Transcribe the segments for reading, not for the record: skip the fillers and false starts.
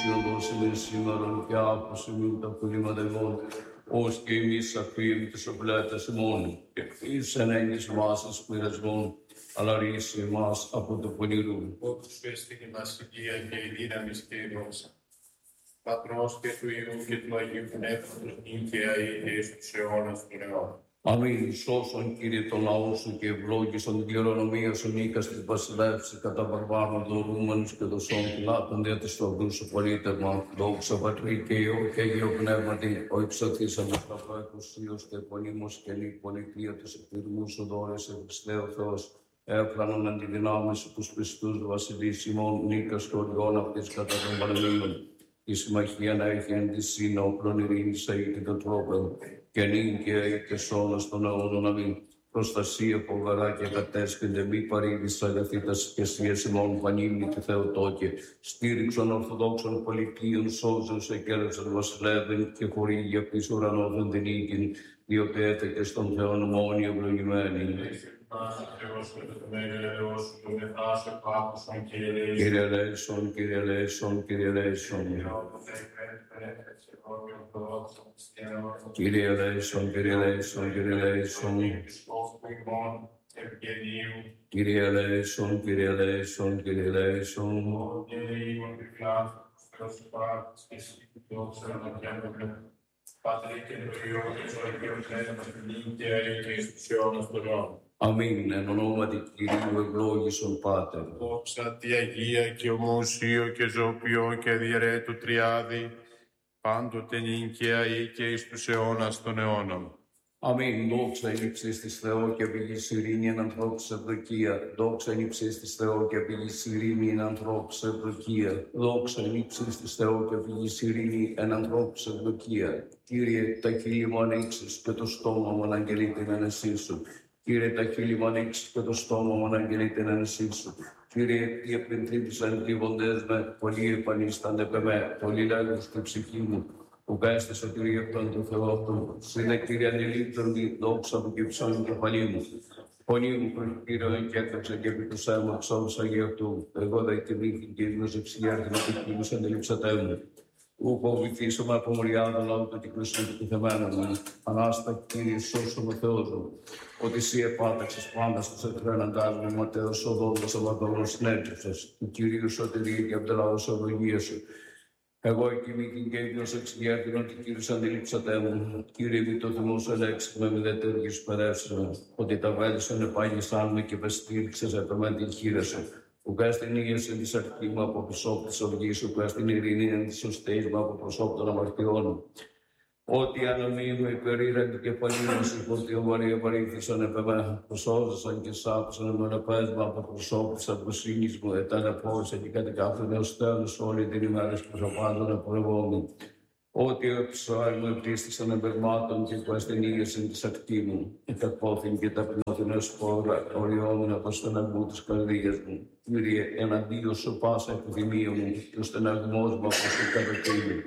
δώσιμεν σήμερον και άφωση μου τα πουλήματα ημών, ως και εμείς αφήνουμε τις οπλέτες ημών, και εις ενέγγις μας εις πειρασμών, αλλά ρίση μας από το πονηρού. Όπως πέστη η βασιλεία και η δύναμη και η δόξα. Πατρός και του Υιού και του Αγίου Πνεύματος, νύχια ή εις τους αιώνας των αιώνων. Αμήν. Σώσον, Κύριε, τον λαό σου και ευλόγησον την κληρονομία σου, νίκας της βασιλεύσης, κατά βαρβάρων δωρούμενους και δοσών πιλάτων δια της σταυρού σου πολίτευμα. Δόξα Πατρί και Υιό και Αγίο Πνεύματι, ο υψωθήσαμε στα προεκουσίως και επωνύμως και νη πολιτεία της εκπληρμού σου δώρεσαι, Χριστέ ο Θεός. Έφρανον αντιδυνάμεσαι τους πιστούς βασιλείς ημών, νίκας του οριών αυτής κατά των πανεμίνων. Η συμμαχία να έχει εν τη σύνα όπλων ειρήνης αίτητο των τρόπων και νίκαια και σώνας των αιώνων. Αμήν. Προστασία φοβερά και κατέσχεται, μη παρήγης αγαθήτας και εσίες ημών πανίμνη και Θεοτόκε. Στήριξον ορθοδόξων πολιτείων, σώζον σε κέρδισαν βασιλεύεν και χορήγει απ' της ουρανός την νίκην, διότι έθεκε στον Θεόν μόνοι ευλογημένοι. Κύριε ελέησον, Κύριε ελέησον, Κύριε ελέησον. Κύριε ελέησον, Κύριε ελέησον, Κύριε ελέησον. Κύριε ελέησον, Κύριε ελέησον, Κύριε ελέησον. Πατρί και του Υιού και του Αγίου Πνεύματος, νύχια ή εις τους αιώνας των αιώνων. Αμήν. Εν ονόματι Κυρίου ευλόγησον Πάτερ. Δόξα τη Αγία και ομοσίο και ζωοποιό και διαιρέτου Τριάδη, πάντοτε νύχια ή και εις τους αιώνας των αιώνων. Αμήν. Δόξα εν ύψης της Θεό και πηγής ειρήνη εν ανθρώπους ευδοκία. Δόξα εν ύψης της Θεό και πηγής ειρήνη εν ανθρώπους ευδοκία. Δόξα εν ύψης της Θεό και πηγής ειρήνη εν ανθρώπους ευδοκία. Κύριε, τα χείλη μου ανοίξεις και το στόμα μου αναγγελεί την ένεσή σου. Κύριε, τα χείλη μου ανοίξεις και το στόμα μου αναγγελεί την ένεσή σου. Κύριε, τι επενθύμησαν κρύβοντες με, πολλοί επανίστανται με, πολλοί λέγουν στην ψυχή μου. Που πέστε σωτηρία αυτόν τον Θεό αυτού. Συνε Κύριε ανελήπτον δόξα μου και ψώνει κεφαλή μου. Φωνή μου προς Κύριο εγκέταξε και επί του σέρμα ψώμους Αγίου αυτού. Εγώ δε τιμήθη και ύμνος εψιάρτη να τυκλούς αντιλήψατέ μου. Ούκο βυθίσομαι από μοριάδο λαού του κυκλουσίου του πειθεμένου μου. Ανάστα Κύριε σώσου με Θεός μου. Ότι εσύ επάταξες πάντα στους εχθρέναντάς μου, Ματέος οδόντας αμαρτωλός συνέτρεψες. Του Κυρίου σωτηρία και από το λαό σου ευλογία σου. Εγώ εκοιμήθην και ύμνος εξηγέρθην ότι Κύριος αντιλήψατέ μου. Κύριε μη το θυμό σου ελέξει με μη τέτοιο σου παιδεύσαμε. Ότι τα βέλη σου ενεπάγησαν με και βεστήριξες επεμέν την χείρα σου. Που πες την ήγεση της αρχή μου από προσώπου της οργής σου, πες την ειρήνη εν της σωστής μου από προσώπου των αμαρτιών. Ότι ανομή μου υπερήραν την κεφαλή μου, συγχωρτή Μαρία παρήθησαν επεμέ. Προσώζεσαν και σάκουσαν εμενεπές μου από προσώπου της απροσύνης μου. Ετανεπόρισαν και κατεκάφθηνε ως τέλος όλη την ημέρα που προσωπάζουν απορρευόμουν. Ότι ο ψωάρι μου επίστησαν εμπερμάτων και πες την ήγεση της ακτή μου. Εκαπόθην και ταπεινώθην ως πόρα, οριόμουν από στεναγμού της καρδίας μου. Κύριε, εναντίον σου πάσα επιθυμία μου και ο στεναγμός μου από σου κατοκρίνει.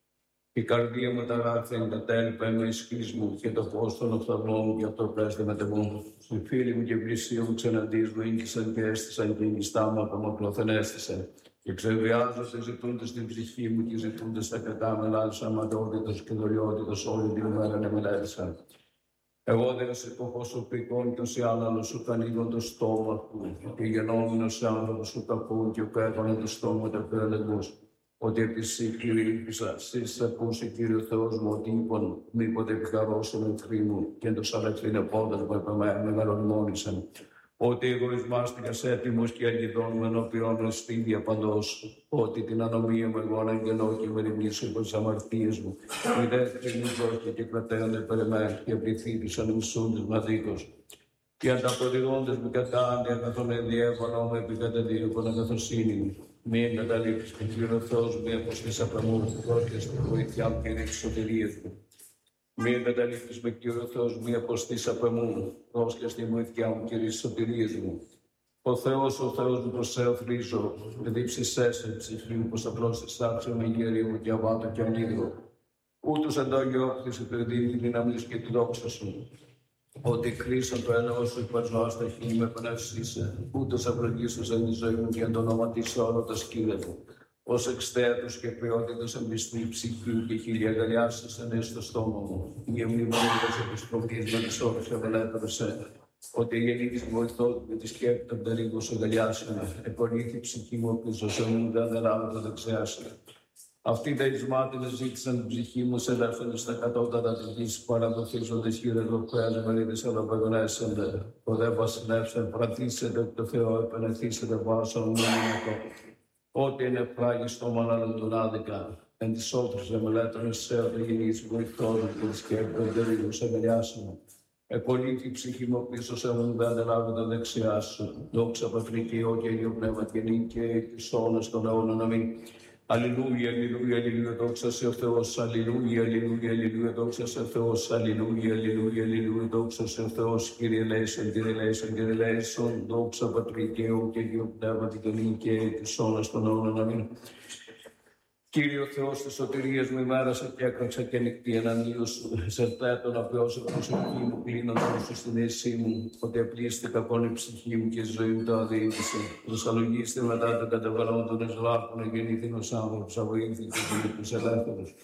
Η καρδία μου ταράχθεν τα τέλη πέμαι ισχύς μου και το φως των οφθαλμών μου και αυτό πρέστη με τεμού. Οι φίλοι μου και πλησίοι μου ξεναντίες μου ήγησαν και έστησαν και η νηστά μου από μακρόθεν έστησαν. Και ξεβιάζονται ζητούνται στην ψυχή μου και ζητούνται στα κατά μελάλησαν ματαιότητος και δολιότητος όλη την ημέρα να μελέτησαν. Εγώ δεν σε υποχωσοπικών και ως άλλαλος σου κανίγον το στόμα του και γενόμενος σε άνθρωπος σου καπούν και πέφανε το στόμα του περαλεγμούς. Ότι επί εσύ Κύριε ήλπισα, σεις ακούσει Κύριο Θεός μου ότι είπαν μήποτε επικαρώσουν εχθροί μου και εν το σαλεκτρίνε πόντας μου επεμέ μεγαλονμόνησαν. Ότι εγωισμάστηκας έτοιμος και αγιδών ενώπιον εστίδια παντός. Ότι την ανομία μου εγώ αναγγελώ και μεριμνήσω υπό τις αμαρτίες μου. Οι δεύτεροι μου δόκια και κρατέονται περ' εμέ και πληθύτησαν μισούντες μαδίκος. Οι ανταποδηγόντες μου κατάντια καθόν ενδιέφωνο με επικατεδίωκον αγαθοσύνη. Μη εγκαταλείψεις και Κύριο Θεός μη αποστείς απ' εμού, δόκια στη βοήθειά μου και της σωτηρίας μου. Μη εγκαταλείψεις με Κύριο Θεός μη αποστείς απ' εμού, δόκια στη βοήθειά μου και της σωτηρίας μου. Ο Θεός μου προς Θεό θρίζω, με δίψησέ σε ψυχή μου, πως απλώς εισάξω με γέρι μου και αβάτω και ανίδρο. Ούτως εντόγιόχθησε παιδί τη δύναμη και τη δόξα σου. Ότι κρίσαν το έλεος σου υπαζώ στα χείλη με πνεύσησε, ούτως ευλογήσωσαν τη ζωή μου και εν το όνομα της όλο τα σκύλα μου. ως εξθέτους και ποιότητας εμπιστή ψυχή και χίλια αγκαλιάσεις ενές στο στόμα μου. Η εμνημονίδας επιστροφής με τις όρες ευελέθρωσε, ότι η γεννήτης βοηθό με τη σκέπη των περίγους αγκαλιάσεων, επονήθη η ψυχή μου πίσω σε μου, δεν ελάβω το δεξιάσεων. Αυτοί τα εισμάτινες ζήτησαν την ψυχή μου, σε ελεύθεροι στα κατώτατα της γης, παραδοθήσοντες χειροκροπές μερίδες αλλοπεγνέσσονται. Ο δε βασιλεύσεν, πρατήσετε από το Θεό, επενεθήσετε βάσον μόνιμο. Ό,τι είναι φράγει στο μανάλο του άδικα, εν της όφρης εμελέτων σε ό,τι γεννήσει βοηθών και τη σκέπη των περίγους αγκαλιάσεων. Επολύθη η ψυχή μου πίσω σε μου, δεν ελάβω τα δεξιά σου. Δόξα πατρική, ό,τι Αγίο Πνεύμα και νίκη, της όνας των αιώνων, αμήν. Αλληλούια, αλληλούια, αλληλούια, δόξα σε ο Θεός, αλληλούια, αλληλούια, αλληλούια, δόξα σε ο Θεός, αλληλούια, αλληλούια, αλληλούια, δόξα σε ο Θεός, Κύριε Λέησον, Κύριε Λέησον, Κύριε Λέησον, δόξα πατρικαίου και Αγίου Πνεύματι και νίκη, της όνας των αιώνων, αμήν. Κύριε ο Θεός της σωτηρίας μου, ημέρασα και έκραξα και νυχτή εναντίον σου. Σερτέτω να πιώσω προσευχή μου, κλείνοντας σου στην αίσθη μου, ότι απλήστηκα από η ψυχή μου και η ζωή μου το αδίκησε. Προσαλογίστε μετά τον κατεβαλόν των εσλάκων, γεννήθην ως άνθρωπος, αβοήθη και τους ελεύθερους.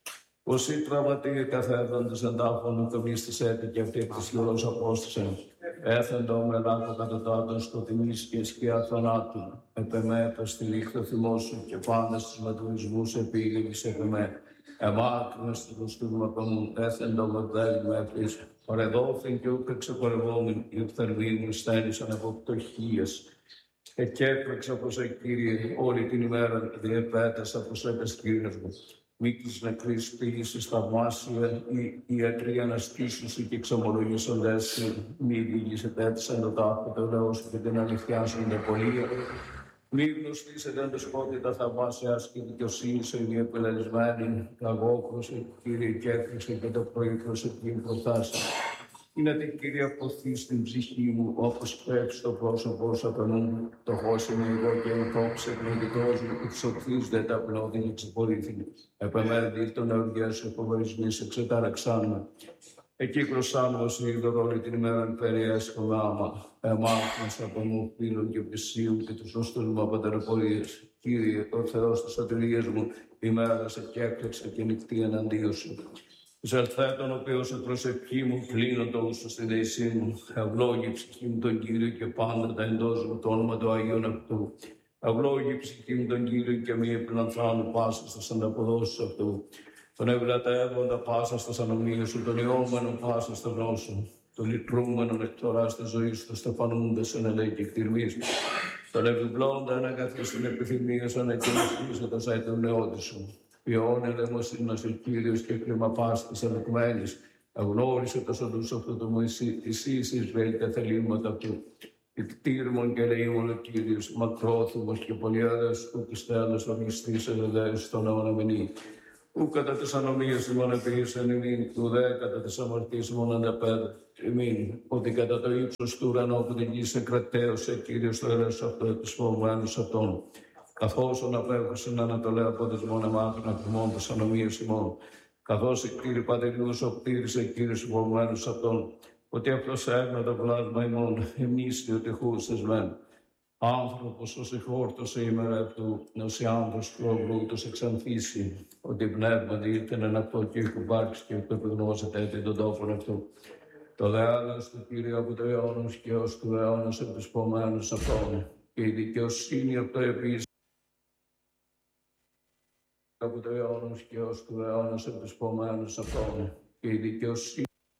Όσοι τραυματίε καθέδοντες εντάφων, κομίστης έτη και αυτή της χειρός απόστασαν. Έθεντο με λάκκο κατωτάτων σκοτεινής και σκιά θανάτου. Επεμέτω στη λίχτω θυμό σου και πάντα στους μετουρισμούς επίγελης επεμέ. Εμάκρυνες του κοστούμου από μου, έθεντο με δέλη με έφλης. Παρεδόθην και ούκ εξεπορευόμην, οι οφθαλμοί μου στένησαν από πτωχίες. Εκέπρεξα προς Κύριε όλη την ημέρα, διεπέτασα προς Κύριος μου. Μήκης νεκρής ποιήσεις θαυμάσια, οι ιατροί αναστήσουσι και εξομολογήσοντες σου, μη διηγήσετε έτησαν το τάφο το λαό σου και την αληθιά σου είναι πολία. Μη γνωστήσετε εν δεσπότητα θαυμάσια και δικαιοσύνη σου είναι επελελισμένη, αγόκρουσε, Κύριε, και έκρυξε και το πρωί προσευχήν προτάσει. Είναι την Κύριε αποθεί στην ψυχή μου, όπως πρέπει το πρόσωπό σου απενούν. Το χώσιμο εγώ και εγκόψε πνευματικός μου, και ψωθείς δεν τα πνόδιν εξυπορήθην. Επεμέρδει τον εωργία σου, υποβορισμούς εξετάραξάν με. Εκεί κροσάνω ως είδωρο όλη την ημέρα φέρει έσχομαι άμα. Εμάχνες από μου φίλων και πλησίου και τους ώστους μου από τεροπορίες. Κύριε, ο Θεός της σωτηρίας μου, ημέρασε και έκλεξε και νυχτή εναντίον σου. Ζελθέτων, ο οποίος σε προσευχή μου κλείνω το ούσο στη δεησή μου. Ευλόγη ψυχή μου τον Κύριο και πάντα τα εντός μου το όνομα του Αγίων αυτού. Ευλόγη ψυχή μου τον Κύριο και μη επιλανθράνω πάσα στα ανταποδόσεις αυτού. Τον ευλατεύοντα πάσα στα ανομίες σου, τον ιόμενο πάσα στα νόσου. Τον λυτρούμενον εκτορά στη ζωή σου, τον στεφανούντας εν ελέη και εκτιρμής. Τον επιπλώντα αναγκαθείς την επιθυμία σου, ανακοινωθείς σαν τον νεότη σου. Ποιόν ελεμοσύνας ο Κύριος και κλιμαπάστης ανεκμένης, αγνώρισε το σωτούς αυτού του Μωυσή, εσείς εισβέλτε θελήματα αυτού. Ικτήρμον και ελεήμον ο Κύριος, μακρόθυμος και πολυάδες, ου πιστεύοντας ορμιστής ελεδέως στον αιώναμενή. Ου κατά τις ανομίες ημών επίησεν ημίν, ουδέ κατά τις αμαρτίες ημών ανταπέδω ημίν, ότι κατά το ύψος του ουρανού που την γης εκρατέωσε Κύριος το αίρος αυτό τους φοβμένους αυτών. Καθώς αναπέφωσαν ανατολέ από τις μονεμάτων ακουμών της ανομίας ημών, καθώς η Κύριε Πατεριούς οπτήρισε Κύριος υπομμένους αυτών, ότι αυτός έγνα το πλάσμα ημών, εμνήστη ότι χούσες μεν. Άνθρωπος ως ηχόρτωσε ημέρα αυτού, ως οι άνθρωπος προβλούτος εξανθήσει, ότι πνεύματι ήρθεν εν αυτό και υπάρξει και το επιγνώσετε έτη τον τόπον αυτού. Το δε άλλος του Κύριου από το αιώνος και ως του αιώνος από τους πομένους αυτών, και η δικαιοσύνη αυτό επίσης από το αιώνος και ως του αιώνος από τους πομένους αυτών, και η δικαιοσύνη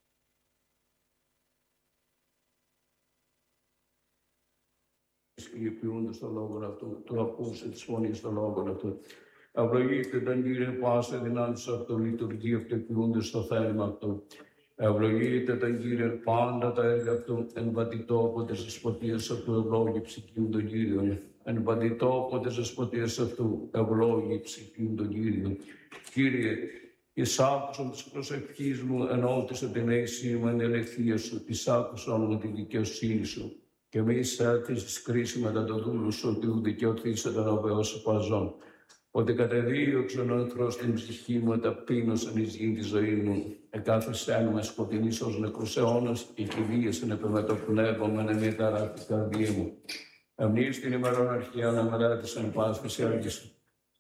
ποιούνται στο λόγο αυτού, του ακούσε της φωνής στο λόγο αυτού. Ευλογείτε τον Κύριε πάσα δυνάμεις αυτού, λειτουργεί αυτό, ποιούνται στο θέλημα αυτού. Ευλογείτε τον Κύριε πάντα τα έργα αυτού, εμβατητό από τις ασποτείες αυτού, ευλόγη ψυχή μου τον Κύριο. Εμβατητό από τις ασποτείες αυτού, ευλόγη ψυχή μου τον Κύριο. Κύριε, εις άκουσον της προσευχής μου, ενώτησε την αίσθηση μου εν ελευθεία σου, εις άκουσον μου τη δικαιοσύνη σου. Και μη εισέλθεις κρίση μετά το δούλου σου, ότι ου δικαιωθήσε τον αβεός παζών. Ότι κατεδίωξον ο εχθρός στην ψυχή μου, ταπείνωσαν εις γη τη ζωή μου. Εκάθεσεν με σκοτεινής ως νεκρούς αιώνας, και κηδίασεν επί το πνεύμα με μη ταράκτη καρδία μου. Εμνείς την ημερών αρχαία να μελέτησαν πάσχης έργης.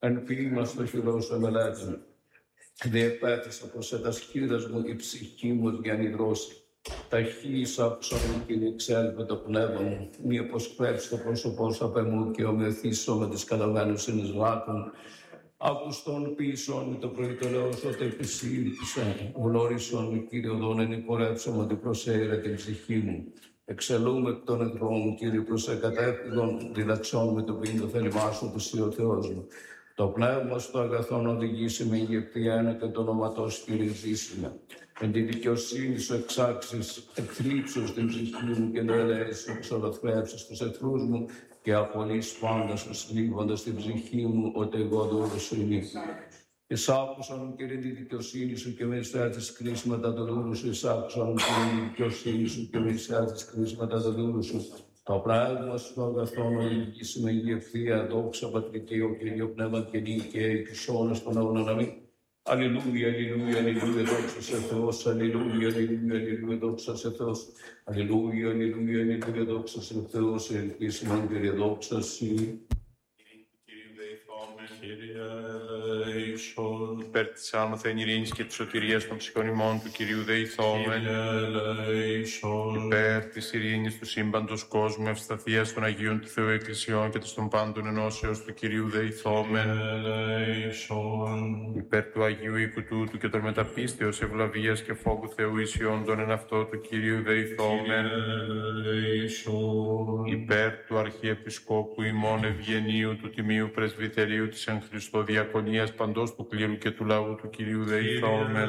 εν ποίημα στο χειρό σου εμελέτων. Διεπέτησα προς ετας χείρας μου η ψυχή μου για νηδρώσει. Τα χείλης άκουσαν και εξέλβε το πνεύμα μου. Μη αποσκρέψει το πρόσωπό σου απ' εμού και ομοιωθήσω με τις καταλαβαίνους εις λάκων. Ακουστών πίσω με το πρωί το λέω ότι επισήλπισε. Γνώρισον με Κύριο Δόν εν υπορέψαμε ότι προσέειρε την ψυχή μου. Εξελούμε εκ των εχθρών μου, Κύριε, προς εκατέφυγον, διδαξών με το ποιήν το θέλημά σου, του Συ ο Θεός μου. Το πνεύμα στο αγαθόν οδηγήσει με ηγευτία ένα και το όνοματό σου κηρυζήσει με. Εν τη δικαιοσύνη σου εξάξεις, εκθλίψους την ψυχή μου και νεολαίες σου εξολοθρέψεις τους εχθρούς μου και απολύς πάντα σου σλίβοντας την ψυχή μου, ότι εγώ δούλος σου είμαι. Εισάκουσαν, Κύριε, τη δικαιοσύνη σου και με εισφέρθεις κρίσματα το δούλου σου. Εισάκουσαν, Κύριε, τη δικαιοσύνη σου και με εισφέρθεις κρίσματα το δούλου σου. Το πράγμα σου αγαθόν οδηγήσει με ηγευθεία, δόξα πατρική, ο Κύριο πνεύμα και νίκαια, και σώνας των αιώνων αμήν. Αλληλούια, αλληλούια, αλληλούια, δόξα σε Θεός, αλληλούια, αλληλούια, αλληλούια, δόξα σε Θεός. Αλληλούια, αλληλούια, αλληλούια, δόξα σε Θεός, ελπίσιμον, Κύριε, δόξα σε. Υπέρ της άμαθεν ειρήνης και της σωτηρίας των ψυχών ημών του Κυρίου δεηθόμεν. Υπέρ της ειρήνης του σύμπαντος κόσμου, ευσταθίας των Αγίων του Θεού Εκκλησιών και της των πάντων ενώσεως του Κυρίου δεηθόμεν. Υπέρ του Αγίου οίκου τούτου και των μεταπίστεως ευλαβίας και φόβου Θεού ισιόντων εν αυτό του Κυρίου δεηθόμεν. Υπέρ του Αρχιεπισκόπου ημών Ευγενίου του Τιμίου Πρεσβυτερίου της εν Χριστώ Διακονίας παντός του κλήρου και του λαού του Κυρίου δεηθόμεν.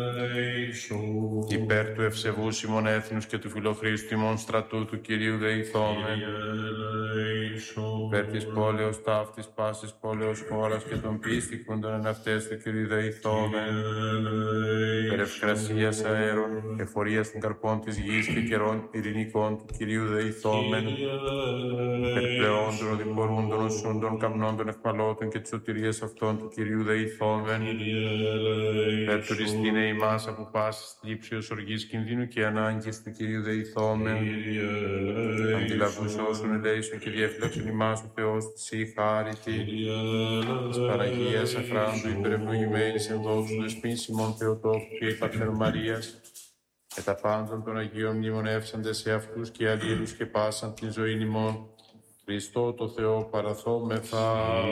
Υπέρ του ευσεβούς ημών έθνους και του φιλοχρήστου ημών στρατού του Κυρίου δεηθόμεν. Υπέρ της πόλεως ταύτης πάσης πόλεως χώρας και των πίστικων των εναυτές του Κυρίου δεηθόμεν. Υπέρ ευκρασίας αέρων, εφορίας των καρπών της γης και καιρών ειρηνικών του Κυρίου δεηθόμεν. Υπέρ πλεόντων, οδηπορούντων, οσούντων, καμνών, ευπαλώτων και της σωτηρίας αυτών του Κυρίου δεηθόμεν. Υπέρ τουριστήνε ημάς από πάσης θλίψεως, οργής, κινδύνου και ανάγκης του Κυρίου δεηθόμεν. Αντιλαβούς όσων ελέησον και διέφυλαξον ημάς ο Θεός της η χάρητη. Της Παναγίας Αφράντου υπερευλογημένης εν δόξου δεσπίν ημών Θεοτόκου και η Πατέρ Μαρίας και τα πάντων των Αγίων μνημονεύσαντες σε αυτούς και αλλήλους και πάσαν την ζωήν ημών. Χριστό το Θεό παραθόμεθα,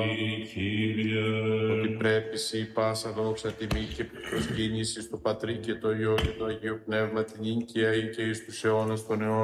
ότι πρέπει σοι πάσα δόξα τιμή και προσκύνηση στο Πατρί και το Υιό και το Αγίο Πνεύμα την ίγκαια ή και εις τους αιώνας των αιώνων.